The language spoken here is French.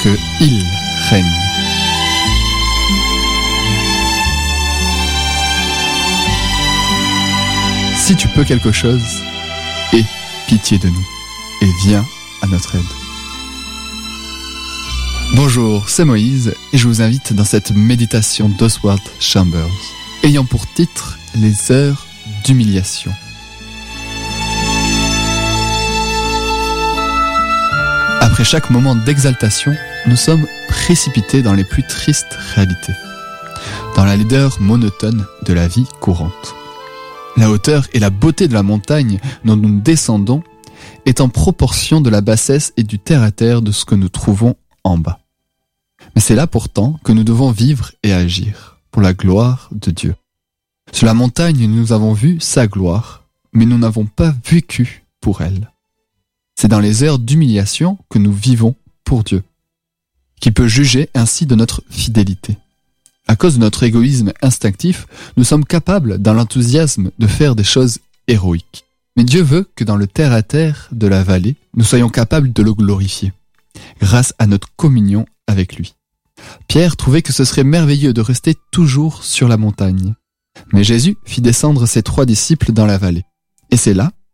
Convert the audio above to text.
qu'il règne. Si tu peux quelque chose, aie pitié de nous et viens à notre aide. Bonjour, c'est Moïse et je vous invite dans cette méditation d'Oswald Chambers, ayant pour titre Les heures d'humiliation. Après chaque moment d'exaltation, nous sommes précipités dans les plus tristes réalités, dans la laideur monotone de la vie courante. La hauteur et la beauté de la montagne dont nous descendons est en proportion de la bassesse et du terre-à-terre de ce que nous trouvons en bas. Mais c'est là pourtant que nous devons vivre et agir, pour la gloire de Dieu. Sur la montagne, nous avons vu sa gloire, mais nous n'avons pas vécu pour elle. C'est dans les heures d'humiliation que nous vivons pour Dieu, qui peut juger ainsi de notre fidélité. À cause de notre égoïsme instinctif, nous sommes capables, dans l'enthousiasme, de faire des choses héroïques. Mais Dieu veut que dans le terre-à-terre de la vallée, nous soyons capables de le glorifier, grâce à notre communion avec lui. Pierre trouvait que ce serait merveilleux de rester toujours sur la montagne. Mais Jésus fit descendre ses 3 disciples dans la vallée. Et c'est là